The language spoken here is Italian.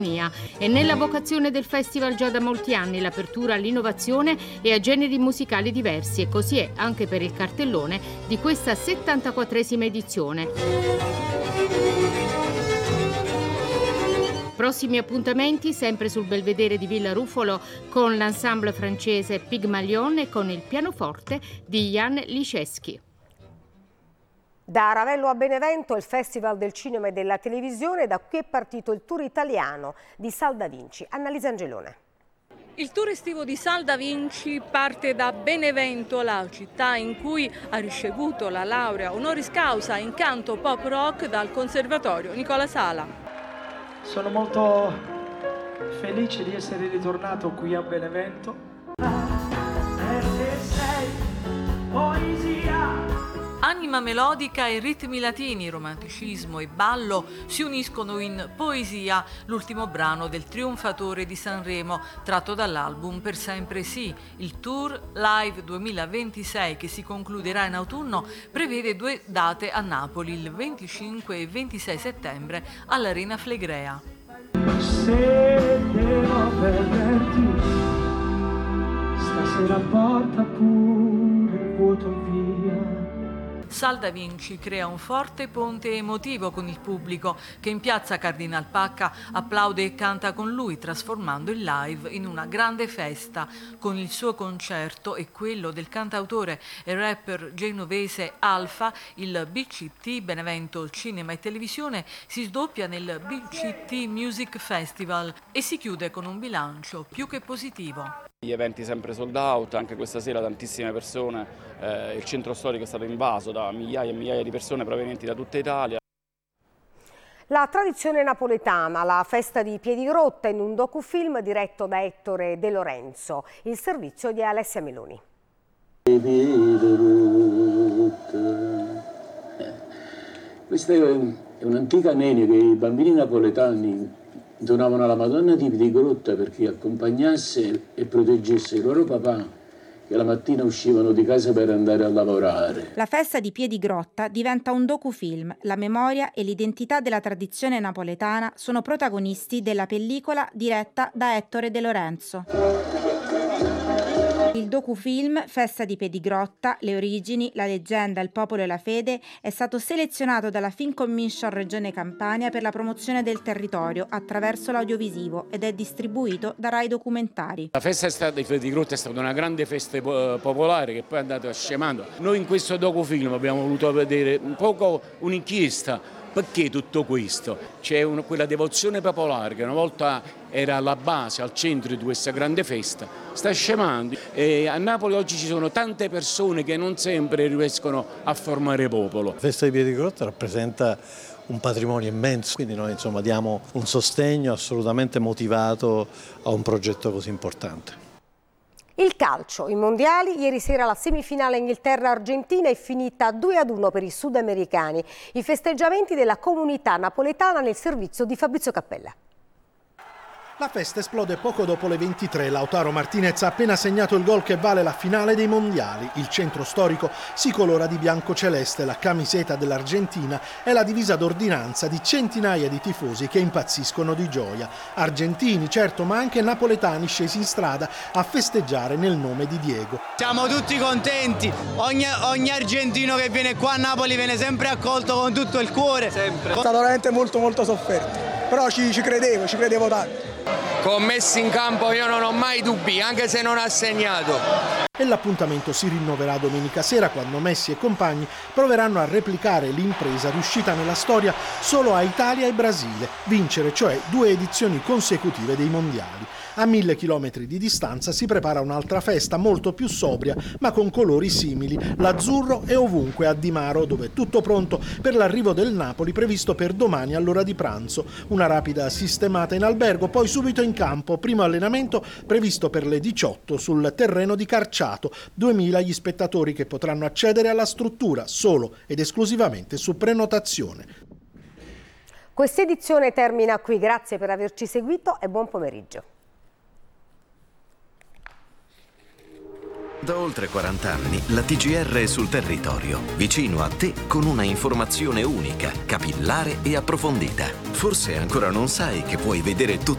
È nella vocazione del festival già da molti anni l'apertura all'innovazione e a generi musicali diversi, e così è anche per il cartellone di questa 74esima edizione. Prossimi appuntamenti sempre sul Belvedere di Villa Ruffolo con l'ensemble francese Pygmalion e con il pianoforte di Jan Liszewski. Da Ravello a Benevento il Festival del Cinema e della Televisione, da qui è partito il tour italiano di Sal da Vinci. Annalisa Angelone. Il tour estivo di Sal da Vinci parte da Benevento, la città in cui ha ricevuto la laurea honoris causa in canto pop rock dal Conservatorio Nicola Sala. Sono molto felice di essere ritornato qui a Benevento. Perché sei poesia. Anima melodica e ritmi latini, romanticismo e ballo si uniscono in Poesia, l'ultimo brano del Trionfatore di Sanremo, tratto dall'album Per sempre sì. Il Tour Live 2026, che si concluderà in autunno, prevede 2 date a Napoli, il 25 e 26 settembre all'Arena Flegrea. Se devo perderti, stasera porta pure il vuoto via. Sal da Vinci crea un forte ponte emotivo con il pubblico che in piazza Cardinal Pacca applaude e canta con lui, trasformando il live in una grande festa. Con il suo concerto e quello del cantautore e rapper genovese Alfa, il BCT Benevento Cinema e Televisione si sdoppia nel BCT Music Festival e si chiude con un bilancio più che positivo. Gli eventi sempre sold out, anche questa sera tantissime persone, il centro storico è stato invaso da migliaia e migliaia di persone provenienti da tutta Italia. La tradizione napoletana, la festa di Piedigrotta, in un docufilm diretto da Ettore De Lorenzo, il servizio di Alessia Meloni. Questa è un'antica nenia che i bambini napoletani donavano alla Madonna di Piedigrotta perché accompagnasse e proteggesse i loro papà che la mattina uscivano di casa per andare a lavorare. La festa di Piedigrotta diventa un docufilm. La memoria e l'identità della tradizione napoletana sono protagonisti della pellicola diretta da Ettore De Lorenzo. Il docufilm Festa di Piedigrotta, le origini, la leggenda, il popolo e la fede è stato selezionato dalla Film Commission Regione Campania per la promozione del territorio attraverso l'audiovisivo ed è distribuito da Rai Documentari. La festa di Piedigrotta è stata una grande festa popolare che poi è andata scemando. Noi in questo docufilm abbiamo voluto vedere un poco un'inchiesta. Perché tutto questo? C'è quella devozione popolare che una volta era alla base, al centro di questa grande festa, sta scemando. E a Napoli oggi ci sono tante persone che non sempre riescono a formare popolo. La festa di Piedigrotta rappresenta un patrimonio immenso, quindi noi diamo un sostegno assolutamente motivato a un progetto così importante. Il calcio, i mondiali, ieri sera la semifinale Inghilterra-Argentina è finita 2-1 per i sudamericani. I festeggiamenti della comunità napoletana nel servizio di Fabrizio Cappella. La festa esplode poco dopo le 23. Lautaro Martinez ha appena segnato il gol che vale la finale dei mondiali. Il centro storico si colora di bianco-celeste. La camiseta dell'Argentina è la divisa d'ordinanza di centinaia di tifosi che impazziscono di gioia. Argentini, certo, ma anche napoletani scesi in strada a festeggiare nel nome di Diego. Siamo tutti contenti. Ogni argentino che viene qua a Napoli viene sempre accolto con tutto il cuore. Sempre. È stato veramente molto sofferto, però ci credevo tanto. Con Messi in campo io non ho mai dubbi, anche se non ha segnato. E l'appuntamento si rinnoverà domenica sera quando Messi e compagni proveranno a replicare l'impresa riuscita nella storia solo a Italia e Brasile, vincere cioè 2 edizioni consecutive dei mondiali. A 1000 chilometri di distanza si prepara un'altra festa molto più sobria ma con colori simili. L'azzurro è ovunque a Di Maro, dove è tutto pronto per l'arrivo del Napoli previsto per domani all'ora di pranzo. Una rapida sistemata in albergo, poi subito in campo, primo allenamento previsto per le 18 sul terreno di Carciato. 2000 gli spettatori che potranno accedere alla struttura solo ed esclusivamente su prenotazione. Questa edizione termina qui, grazie per averci seguito e buon pomeriggio. Da oltre 40 anni la TGR è sul territorio, vicino a te con una informazione unica, capillare e approfondita. Forse ancora non sai che puoi vedere tutto